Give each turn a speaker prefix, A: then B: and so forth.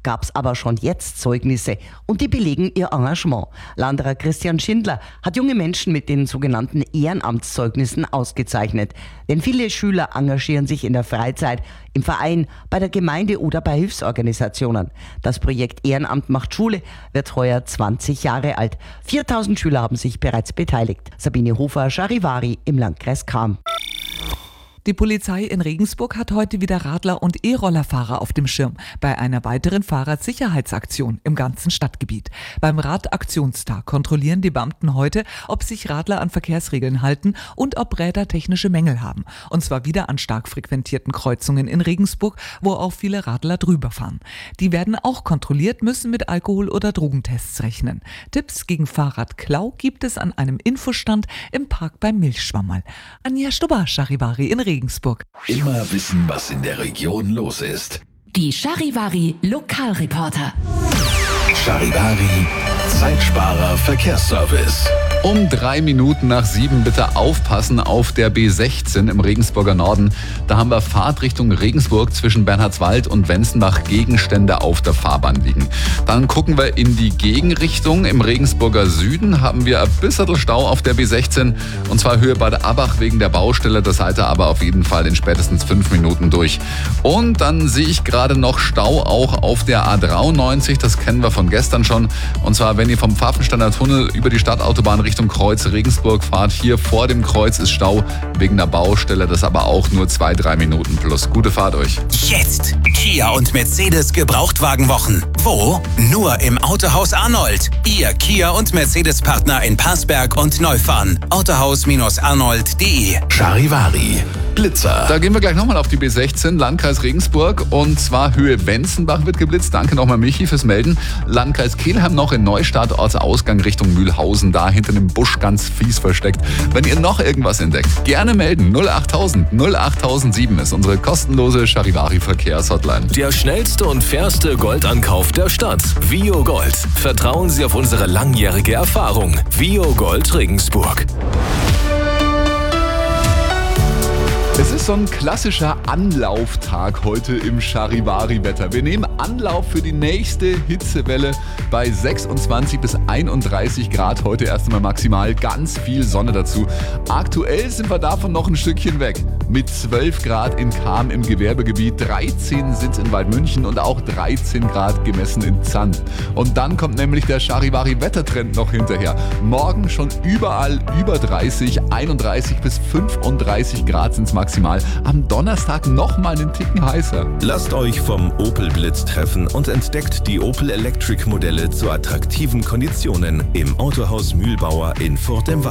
A: gab es aber schon jetzt Zeugnisse und die belegen ihr Engagement. Landrat Christian Schindler hat junge Menschen mit den sogenannten Ehrenamtszeugnissen ausgezeichnet. Denn viele Schüler engagieren sich in der Freizeit, im Verein, bei der Gemeinde oder bei Hilfsorganisationen. Das Projekt Ehrenamt macht Schule wird heuer 20 Jahre alt. 4000 Schüler haben sich bereits beteiligt. Sabine Hofer, Charivari im Landkreis Cham.
B: Die Polizei in Regensburg hat heute wieder Radler- und E-Rollerfahrer auf dem Schirm bei einer weiteren Fahrradsicherheitsaktion im ganzen Stadtgebiet. Beim Radaktionstag kontrollieren die Beamten heute, ob sich Radler an Verkehrsregeln halten und ob Räder technische Mängel haben. Und zwar wieder an stark frequentierten Kreuzungen in Regensburg, wo auch viele Radler drüber fahren. Die werden auch kontrolliert, müssen mit Alkohol- oder Drogentests rechnen. Tipps gegen Fahrradklau gibt es an einem Infostand im Park beim Milchschwammerl. Anja Stubber, Charivari in Regensburg.
C: Immer wissen, was in der Region los ist.
D: Die Charivari Lokalreporter.
C: Charivari, Zeitsparer Verkehrsservice.
E: Um 3 Minuten nach 7 bitte aufpassen auf der B16 im Regensburger Norden. Da haben wir Fahrtrichtung Regensburg zwischen Bernhardswald und Wenzenbach Gegenstände auf der Fahrbahn liegen. Dann gucken wir in die Gegenrichtung. Im Regensburger Süden haben wir ein bisschen Stau auf der B16 und zwar Höhe Bad Abach wegen der Baustelle. Da seid ihr aber auf jeden Fall in spätestens 5 Minuten durch. Und dann sehe ich gerade noch Stau auch auf der A93. Das kennen wir von gestern schon. Und zwar, wenn ihr vom Pfaffensteiner Tunnel über die Stadtautobahn Richtung Kreuz Regensburg fahrt. Hier vor dem Kreuz ist Stau wegen der Baustelle. Das aber auch nur 2-3 Minuten plus. Gute Fahrt euch.
F: Jetzt Kia und Mercedes Gebrauchtwagenwochen. Wo? Nur im Autohaus Arnold. Ihr Kia und Mercedes Partner in Passberg und Neufahren. Autohaus-arnold.de.
C: Charivari, Blitzer.
E: Da gehen wir gleich nochmal auf die B16, Landkreis Regensburg. Und zwar Höhe Wenzenbach wird geblitzt. Danke nochmal Michi fürs Melden. Landkreis Kelheim noch in Neustadt, Ortsausgang Richtung Mühlhausen. Da hinter dem Busch ganz fies versteckt. Wenn ihr noch irgendwas entdeckt, gerne melden. 08000 08007 ist unsere kostenlose Charivari-Verkehrshotline.
G: Der schnellste und fairste Goldankauf der Stadt. Vio Gold. Vertrauen Sie auf unsere langjährige Erfahrung. Vio Gold Regensburg.
E: Es ist so ein klassischer Anlauftag heute im Charivari-Wetter. Wir nehmen Anlauf für die nächste Hitzewelle bei 26 bis 31 Grad. Heute erst einmal maximal, ganz viel Sonne dazu. Aktuell sind wir davon noch ein Stückchen weg. Mit 12 Grad in Cham im Gewerbegebiet, 13 sind es in Waldmünchen und auch 13 Grad gemessen in Zandt. Und dann kommt nämlich der Charivari-Wettertrend noch hinterher. Morgen schon überall über 30, 31 bis 35 Grad sind es maximal. Am Donnerstag nochmal einen Ticken heißer.
G: Lasst euch vom Opel Blitz treffen und entdeckt die Opel Electric Modelle zu attraktiven Konditionen im Autohaus Mühlbauer in Furt im Wald.